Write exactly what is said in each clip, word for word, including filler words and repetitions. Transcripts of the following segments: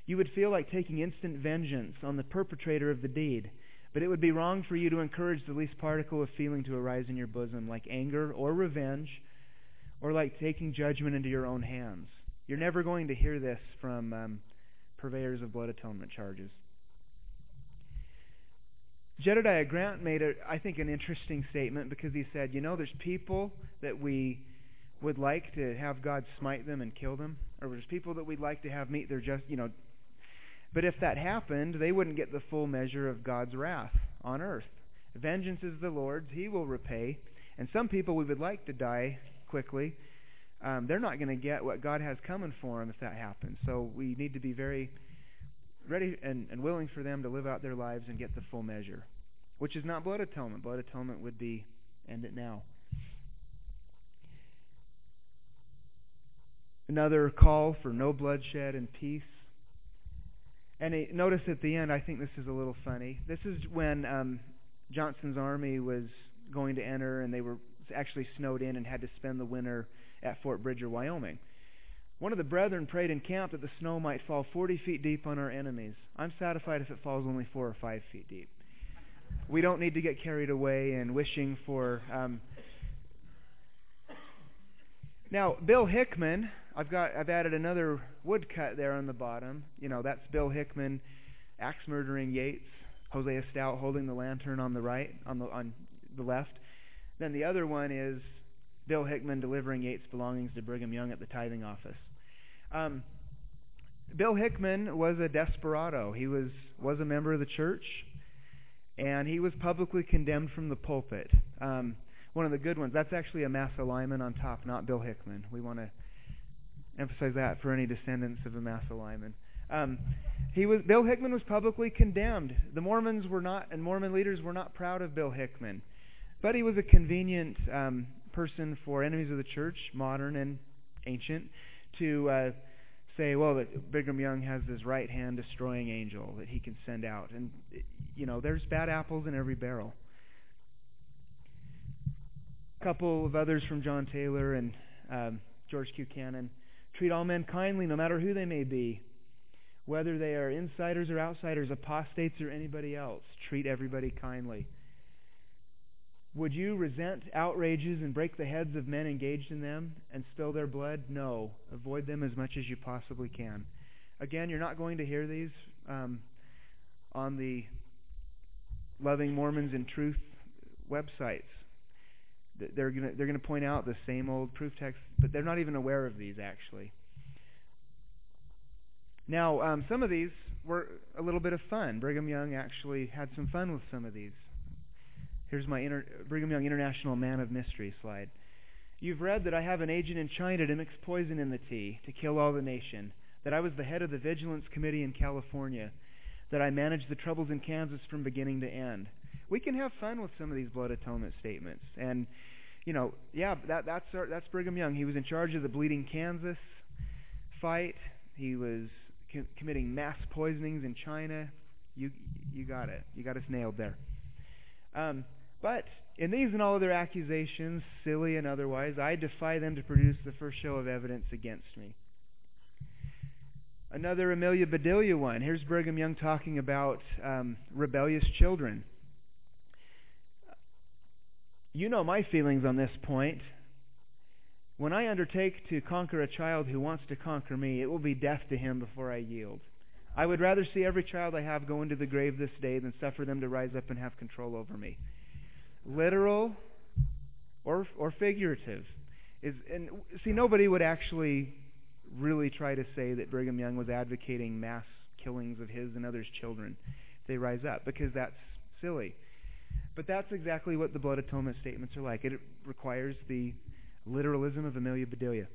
You would feel like taking instant vengeance on the perpetrator of the deed, but it would be wrong for you to encourage the least particle of feeling to arise in your bosom, like anger or revenge, or like taking judgment into your own hands. You're never going to hear this from um, purveyors of blood atonement charges. Jedediah Grant made, a, I think, an interesting statement because he said, you know, there's people that we would like to have God smite them and kill them, or there's people that we'd like to have meet their just, you know, but if that happened, they wouldn't get the full measure of God's wrath on earth. Vengeance is the Lord's; He will repay. And some people we would like to die quickly, um, they're not going to get what God has coming for them if that happens. So we need to be very ready and, and willing for them to live out their lives and get the full measure, which is not blood atonement. Blood atonement would be end it now. Another call for no bloodshed and peace. And it, notice at the end, I think this is a little funny. This is when um, Johnston's army was going to enter, and they were actually snowed in and had to spend the winter at Fort Bridger, Wyoming. One of the brethren prayed in camp that the snow might fall forty feet deep on our enemies. I'm satisfied if it falls only four or five feet deep. We don't need to get carried away and wishing for... Um... Now, Bill Hickman, I've got I've added another woodcut there on the bottom. You know, that's Bill Hickman axe-murdering Yates, Hosea Stout holding the lantern on the right, on the on the left. Then the other one is Bill Hickman delivering Yates' belongings to Brigham Young at the tithing office. Um, Bill Hickman was a desperado. He was was a member of the church, and he was publicly condemned from the pulpit. Um, one of the good ones. That's actually a Massa Lyman on top, not Bill Hickman. We want to emphasize that for any descendants of a Massa Lyman. Um, he was Bill Hickman was publicly condemned. The Mormons were not, and Mormon leaders were not proud of Bill Hickman, but he was a convenient um, person for enemies of the church, modern and ancient, to uh, say, well, that Brigham Young has this right-hand destroying angel that he can send out. And, you know, there's bad apples in every barrel. A couple of others from John Taylor and um, George Q. Cannon. Treat all men kindly, no matter who they may be. Whether they are insiders or outsiders, apostates or anybody else, treat everybody kindly. Would you resent outrages and break the heads of men engaged in them and spill their blood? No. Avoid them as much as you possibly can. Again, you're not going to hear these um, on the Loving Mormons in Truth websites. They're going to they're going to point out the same old proof texts, but they're not even aware of these, actually. Now, um, some of these were a little bit of fun. Brigham Young actually had some fun with some of these. Here's my inter- Brigham Young International Man of Mystery slide. You've read that I have an agent in China to mix poison in the tea to kill all the nation, that I was the head of the Vigilance Committee in California, that I managed the troubles in Kansas from beginning to end. We can have fun with some of these blood atonement statements. And, you know, yeah, that, that's our, that's Brigham Young. He was in charge of the Bleeding Kansas fight. He was co- committing mass poisonings in China. You you got it. You got us nailed there. Um, but in these and all other accusations, silly and otherwise, I defy them to produce the first show of evidence against me. Another Amelia Bedelia one. Here's Brigham Young talking about um, rebellious children. You know my feelings on this point. When I undertake to conquer a child who wants to conquer me, it will be death to him before I yield. I would rather see every child I have go into the grave this day than suffer them to rise up and have control over me. Literal or or figurative is, and see, nobody would actually really try to say that Brigham Young was advocating mass killings of his and others' children if they rise up, because that's silly. But that's exactly what the blood atonement statements are like. It requires the literalism of Amelia Bedelia.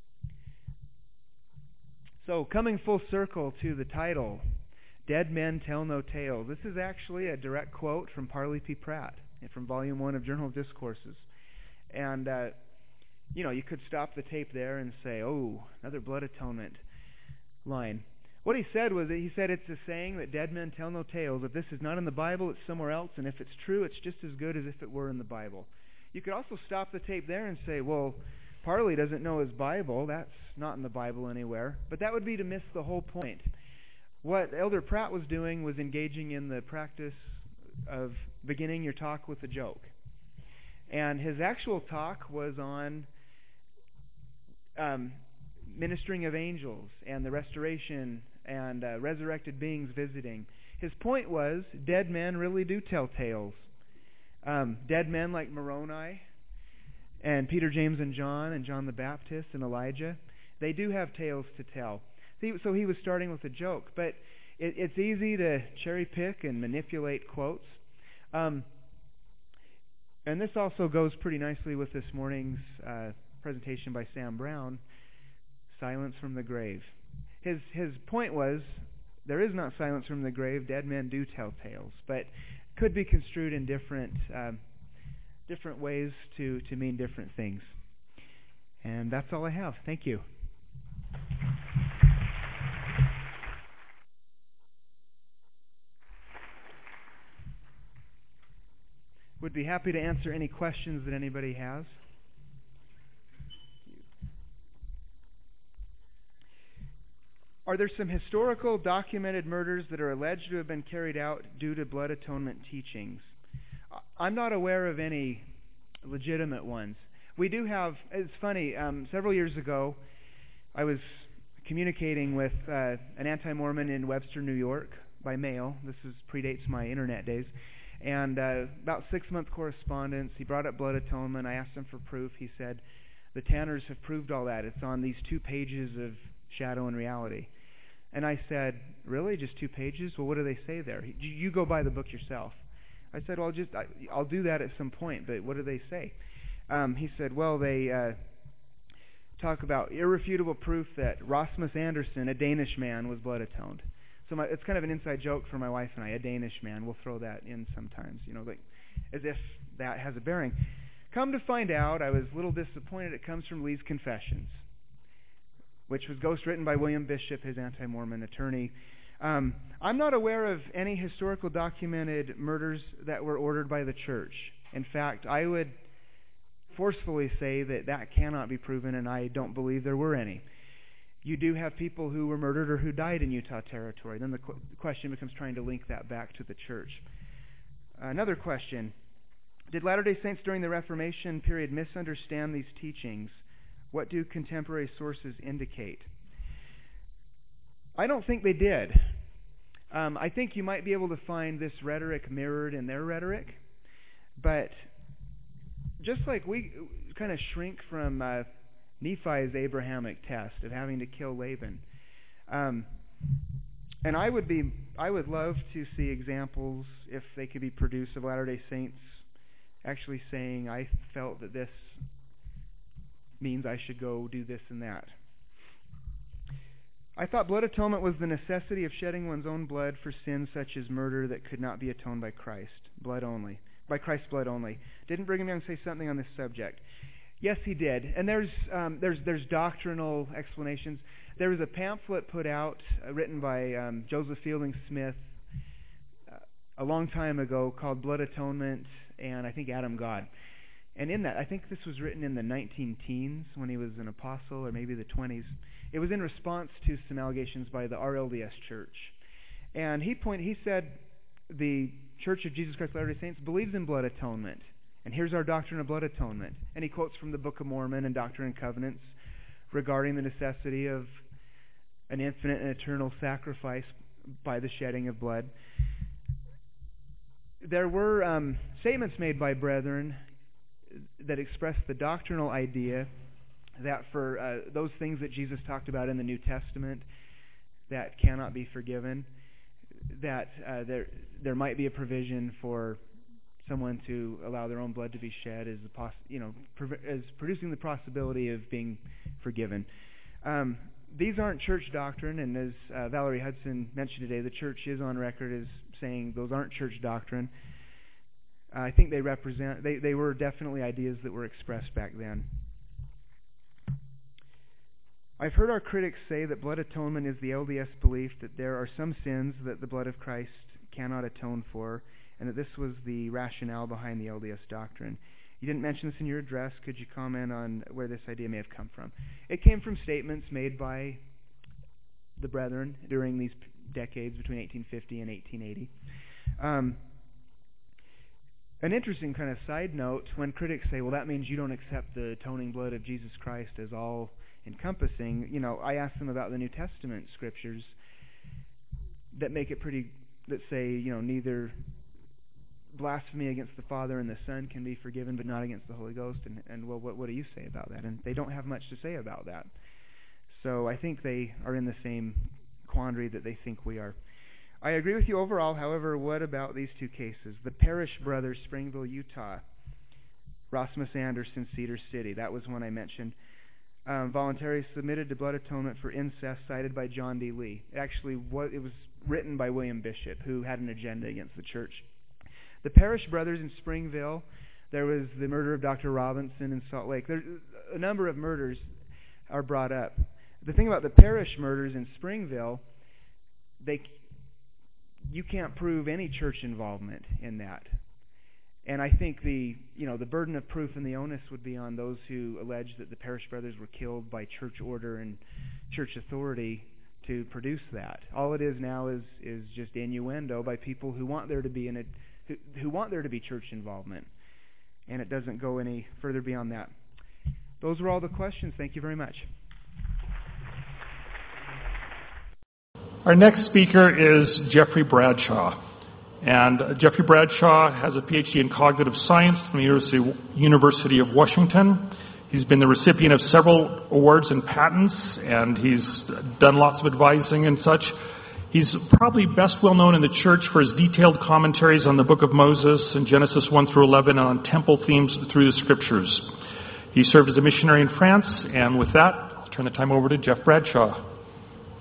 So, coming full circle to the title, Dead Men Tell No Tales. This is actually a direct quote from Parley P. Pratt from Volume one of Journal of Discourses. And, uh, you know, you could stop the tape there and say, oh, another blood atonement line. What he said was that he said it's a saying that dead men tell no tales. If this is not in the Bible, it's somewhere else, and if it's true, it's just as good as if it were in the Bible. You could also stop the tape there and say, well, Parley doesn't know his Bible. That's not in the Bible anywhere. But that would be to miss the whole point. what Elder Pratt was doing was engaging in the practice of beginning your talk with a joke. And his actual talk was on um, ministering of angels and the restoration and uh, resurrected beings visiting. His point was, dead men really do tell tales. Um, dead men like Moroni and Peter, James, and John, and John the Baptist and Elijah, they do have tales to tell. So he was starting with a joke, but it, it's easy to cherry pick and manipulate quotes. Um, and this also goes pretty nicely with this morning's uh, presentation by Sam Brown, Silence from the Grave. His his point was, there is not silence from the grave. Dead men do tell tales, but could be construed in different um, different ways to, to mean different things. And that's all I have. Thank you. Would be happy to answer any questions that anybody has. Are there some historical documented murders that are alleged to have been carried out due to blood atonement teachings? I'm not aware of any legitimate ones. We do have, it's funny, um, several years ago, I was communicating with uh, an anti-Mormon in Webster, New York, by mail. This is predates my internet days. And uh, about six-month correspondence, he brought up blood atonement. I asked him for proof. He said, the Tanners have proved all that. It's on these two pages of Shadow and Reality. And I said, really? Just two pages? Well, what do they say there? He, you go buy the book yourself. I said, well, just I, I'll do that at some point, but what do they say? Um, he said, well, they uh, talk about irrefutable proof that Rasmus Anderson, a Danish man, was blood atoned. So my, it's kind of an inside joke for my wife and I, a Danish man. We'll throw that in sometimes, you know, like as if that has a bearing. Come to find out, I was a little disappointed. It comes from Lee's Confessions, which was ghostwritten by William Bishop, his anti-Mormon attorney. Um, I'm not aware of any historical documented murders that were ordered by the church. In fact, I would forcefully say that that cannot be proven, and I don't believe there were any. You do have people who were murdered or who died in Utah Territory. Then the qu- question becomes trying to link that back to the church. Another question. Did Latter-day Saints during the Reformation period misunderstand these teachings? What do contemporary sources indicate? I don't think they did. Um, I think you might be able to find this rhetoric mirrored in their rhetoric, but just like we kind of shrink from uh, Nephi's Abrahamic test of having to kill Laban, um, and I would be, I would love to see examples, if they could be produced, of Latter-day Saints actually saying, "I felt that this means I should go do this and that." I thought blood atonement was the necessity of shedding one's own blood for sins such as murder that could not be atoned by Christ, blood only, by Christ's blood only. Didn't Brigham Young say something on this subject? Yes, he did. And there's um, there's there's doctrinal explanations. There was a pamphlet put out, uh, written by um, Joseph Fielding Smith uh, a long time ago, called Blood Atonement and I think Adam God. And in that, I think this was written in the nineteen teens when he was an apostle, or maybe the twenties. It was in response to some allegations by the R L D S Church. And he point, he said the Church of Jesus Christ of Latter-day Saints believes in blood atonement. And here's our doctrine of blood atonement. And he quotes from the Book of Mormon and Doctrine and Covenants regarding the necessity of an infinite and eternal sacrifice by the shedding of blood. There were um, statements made by brethren that expressed the doctrinal idea that for uh, those things that Jesus talked about in the New Testament that cannot be forgiven, that uh, there there might be a provision for someone to allow their own blood to be shed as a poss- you know prov- as producing the possibility of being forgiven. Um, these aren't church doctrine, and as uh, Valerie Hudson mentioned today, the church is on record as saying those aren't church doctrine. Uh, I think they represent they, they were definitely ideas that were expressed back then. I've heard our critics say that blood atonement is the L D S belief that there are some sins that the blood of Christ cannot atone for, and that this was the rationale behind the L D S doctrine. You didn't mention this in your address. Could you comment on where this idea may have come from? It came from statements made by the brethren during these decades between eighteen fifty and eighteen eighty. Um, an interesting kind of side note, when critics say, well, that means you don't accept the atoning blood of Jesus Christ as all encompassing, you know, I ask them about the New Testament scriptures that make it pretty, that say, you know, neither blasphemy against the Father and the Son can be forgiven, but not against the Holy Ghost. And, and well, what, what do you say about that? And they don't have much to say about that. So I think they are in the same quandary that they think we are. I agree with you overall. However, what about these two cases? The Parrish brothers, Springville, Utah. Rasmus Anderson, Cedar City. That was one I mentioned. Um, voluntarily submitted to blood atonement for incest, cited by John D. Lee. Actually, what, it was written by William Bishop, who had an agenda against the church. The Parrish brothers in Springville, there was the murder of Doctor Robinson in Salt Lake. There, a number of murders are brought up. The thing about the Parrish murders in Springville, they, you can't prove any church involvement in that. And I think the, you know, the burden of proof and the onus would be on those who allege that the Parrish brothers were killed by church order and church authority to produce that. All it is now is is just innuendo by people who want there to be an who, who want there to be church involvement, and it doesn't go any further beyond that. Those were all the questions. Thank you very much. Our next speaker is Jeffrey Bradshaw. And uh, Jeffrey Bradshaw has a P H D in cognitive science from the University, University of Washington. He's been the recipient of several awards and patents, and he's done lots of advising and such. He's probably best well known in the church for his detailed commentaries on the Book of Moses and Genesis one through eleven, and on temple themes through the Scriptures. He served as a missionary in France, and with that, I'll turn the time over to Jeff Bradshaw.